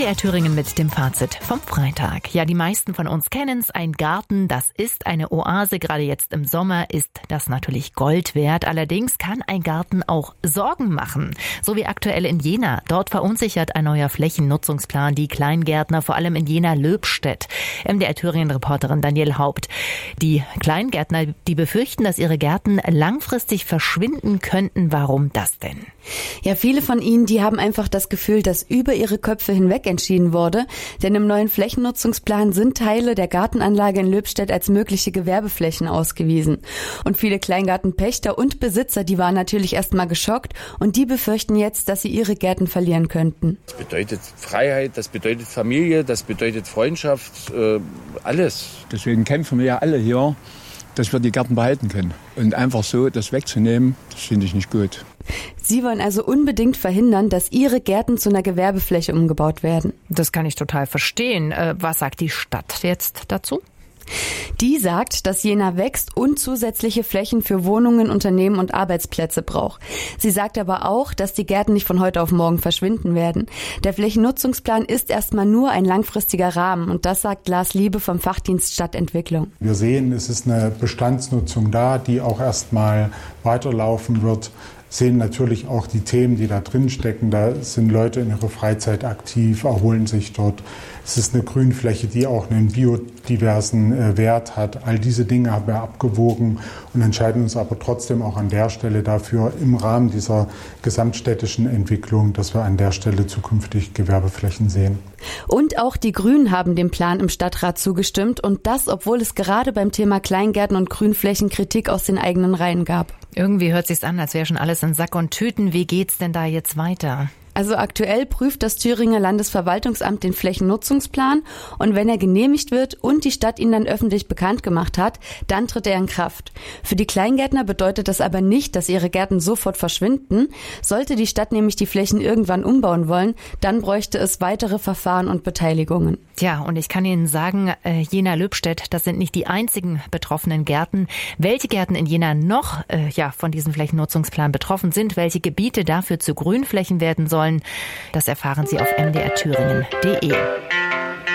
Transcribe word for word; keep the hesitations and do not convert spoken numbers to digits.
D R Thüringen mit dem Fazit vom Freitag. Ja, die meisten von uns kennen es. Ein Garten, das ist eine Oase. Gerade jetzt im Sommer ist das natürlich Gold wert. Allerdings kann ein Garten auch Sorgen machen. So wie aktuell in Jena. Dort verunsichert ein neuer Flächennutzungsplan die Kleingärtner, vor allem in Jena-Löbstedt. M D R Thüringen-Reporterin Danielle Haupt. Die Kleingärtner, die befürchten, dass ihre Gärten langfristig verschwinden könnten. Warum das denn? Ja, viele von ihnen, die haben einfach das Gefühl, dass über ihre Köpfe hinweg entschieden wurde. Denn im neuen Flächennutzungsplan sind Teile der Gartenanlage in Löbstedt als mögliche Gewerbeflächen ausgewiesen. Und viele Kleingartenpächter und Besitzer, die waren natürlich erstmal geschockt und die befürchten jetzt, dass sie ihre Gärten verlieren könnten. Das bedeutet Freiheit, das bedeutet Familie, das bedeutet Freundschaft, äh, alles. Deswegen kämpfen wir ja alle hier, dass wir die Gärten behalten können. Und einfach so das wegzunehmen, das finde ich nicht gut. Sie wollen also unbedingt verhindern, dass ihre Gärten zu einer Gewerbefläche umgebaut werden. Das kann ich total verstehen. Was sagt die Stadt jetzt dazu? Die sagt, dass Jena wächst und zusätzliche Flächen für Wohnungen, Unternehmen und Arbeitsplätze braucht. Sie sagt aber auch, dass die Gärten nicht von heute auf morgen verschwinden werden. Der Flächennutzungsplan ist erstmal nur ein langfristiger Rahmen und das sagt Lars Liebe vom Fachdienst Stadtentwicklung. Wir sehen, es ist eine Bestandsnutzung da, die auch erstmal weiterlaufen wird. Sehen natürlich auch die Themen, die da drin stecken. Da sind Leute in ihrer Freizeit aktiv, erholen sich dort. Es ist eine Grünfläche, die auch einen biodiversen äh, Wert hat. All diese Dinge haben wir abgewogen und entscheiden uns aber trotzdem auch an der Stelle dafür im Rahmen dieser gesamtstädtischen Entwicklung, dass wir an der Stelle zukünftig Gewerbeflächen sehen. Und auch die Grünen haben dem Plan im Stadtrat zugestimmt und das, obwohl es gerade beim Thema Kleingärten und Grünflächen Kritik aus den eigenen Reihen gab. Irgendwie hört sich's an, als wäre schon alles in Sack und Tüten. Wie geht's denn da jetzt weiter? Also aktuell prüft das Thüringer Landesverwaltungsamt den Flächennutzungsplan und wenn er genehmigt wird und die Stadt ihn dann öffentlich bekannt gemacht hat, dann tritt er in Kraft. Für die Kleingärtner bedeutet das aber nicht, dass ihre Gärten sofort verschwinden. Sollte die Stadt nämlich die Flächen irgendwann umbauen wollen, dann bräuchte es weitere Verfahren und Beteiligungen. Tja, und ich kann Ihnen sagen, äh, Jena-Löbstedt, das sind nicht die einzigen betroffenen Gärten. Welche Gärten in Jena noch äh, ja von diesem Flächennutzungsplan betroffen sind, welche Gebiete dafür zu Grünflächen werden sollen, das erfahren Sie auf m d r thüringen punkt d e.